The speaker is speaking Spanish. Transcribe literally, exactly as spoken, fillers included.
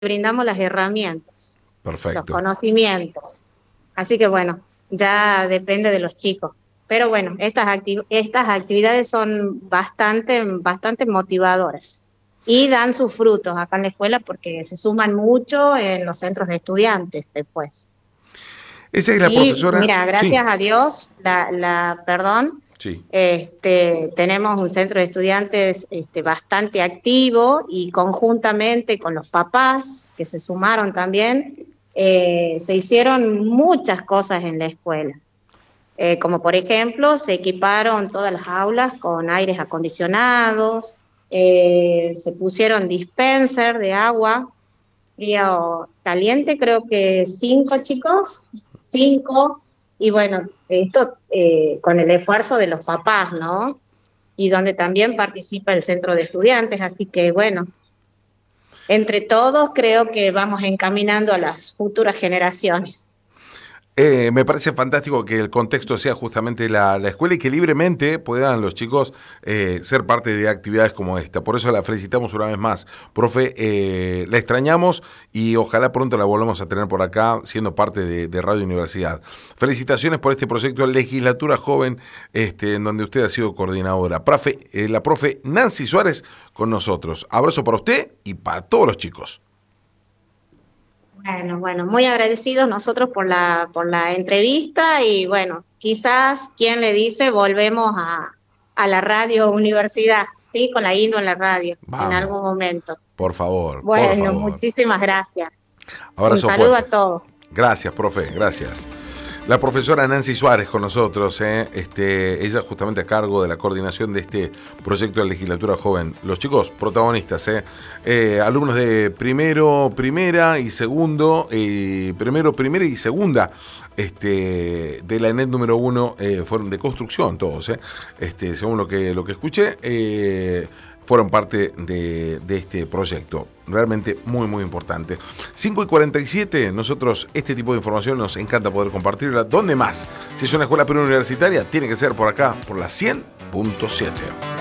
brindamos las herramientas, los Perfecto. conocimientos. Así que bueno, ya depende de los chicos. Pero bueno, estas, acti- estas actividades son bastante, bastante motivadoras y dan sus frutos acá en la escuela porque se suman mucho en los centros de estudiantes después. Esa es la Y profesora. mira, Sí, gracias a Dios, la, la, perdón, sí. este, tenemos un centro de estudiantes este, bastante activo y conjuntamente con los papás que se sumaron también, eh, se hicieron muchas cosas en la escuela. Eh, como por ejemplo, se equiparon todas las aulas con aires acondicionados, eh, se pusieron dispenser de agua frío caliente, creo que cinco chicos, cinco, y bueno, esto eh, con el esfuerzo de los papás, ¿no? Y donde también participa el centro de estudiantes, así que bueno, entre todos creo que vamos encaminando a las futuras generaciones. Eh, me parece fantástico que el contexto sea justamente la, la escuela y que libremente puedan los chicos eh, ser parte de actividades como esta. Por eso la felicitamos una vez más. Profe, eh, la extrañamos y ojalá pronto la volvamos a tener por acá siendo parte de, de Radio Universidad. Felicitaciones por este proyecto Legislatura Joven, este, en donde usted ha sido coordinadora. Profe, eh, la profe Nancy Suárez con nosotros. Abrazo para usted y para todos los chicos. Bueno, bueno, muy agradecidos nosotros por la, por la entrevista y bueno, quizás, ¿quién le dice? Volvemos a, a la radio universidad, ¿sí? Con la Indo en la radio en Vamos, algún momento. por favor, por Bueno, favor. muchísimas gracias. Un Abrazo saludo a fuerte. todos. Gracias, profe, gracias. La profesora Nancy Suárez con nosotros, ¿eh? este, ella justamente a cargo de la coordinación de este proyecto de legislatura joven. Los chicos protagonistas, ¿eh? Eh, alumnos de primero, primera y segundo, eh, primero, primera y segunda este, de la ENET número uno, eh, fueron de construcción todos, ¿eh? este, según lo que, lo que escuché. Eh, fueron parte de, de este proyecto. Realmente muy, muy importante. cinco y cuarenta y siete, nosotros este tipo de información nos encanta poder compartirla. ¿Dónde más? Si es una escuela preuniversitaria, tiene que ser por acá, por la cien punto siete.